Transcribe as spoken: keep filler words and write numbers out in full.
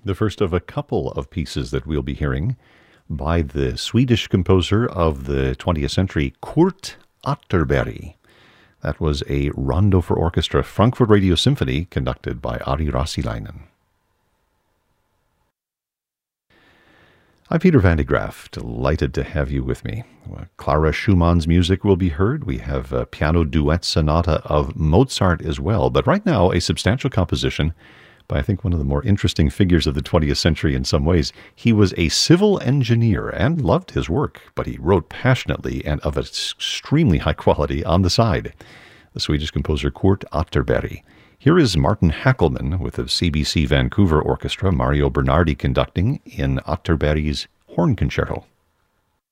The first of a couple of pieces that we'll be hearing by the Swedish composer of the twentieth century, Kurt Atterberg. That was a rondo for orchestra, Frankfurt Radio Symphony, conducted by Ari Rasilainen. I'm Peter Van de Graaff, delighted to have you with me. Clara Schumann's music will be heard. We have a piano duet sonata of Mozart as well. But right now, a substantial composition by I think one of the more interesting figures of the twentieth century in some ways. He was a civil engineer and loved his work, but he wrote passionately and of extremely high quality on the side. The Swedish composer Kurt Atterberg. Here is Martin Hackelman with the C B C Vancouver Orchestra, Mario Bernardi conducting in Atterberg's Horn Concerto.